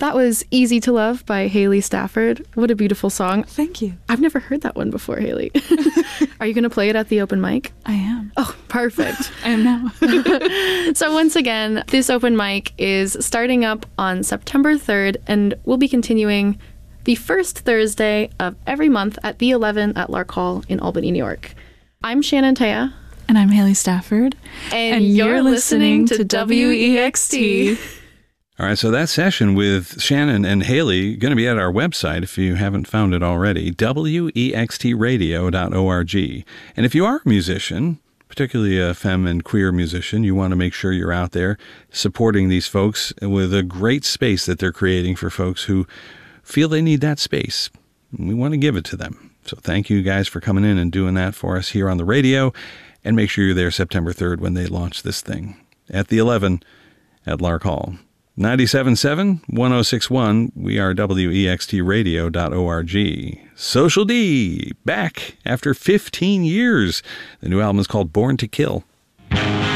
That was Easy to Love by Haley Stafford. What a beautiful song. Thank you. I've never heard that one before, Haley. Are you going to play it at the open mic? I am. Oh, perfect. I am now. So once again, this open mic is starting up on September 3rd and will be continuing the first Thursday of every month at the 11 at Lark Hall in Albany, New York. I'm Shannon Taya. And I'm Haley Stafford. And you're listening to WEXT. All right, so that session with Shannon and Haley going to be at our website if you haven't found it already, wextradio.org. And if you are a musician, particularly a femme and queer musician, you want to make sure you're out there supporting these folks with a great space that they're creating for folks who feel they need that space. We want to give it to them. So thank you guys for coming in and doing that for us here on the radio. And make sure you're there September 3rd when they launch this thing at the 11 at Lark Hall. 97.7, 106.1, we are WEXTradio.org. Social D, back after 15 years. The new album is called Born to Kill.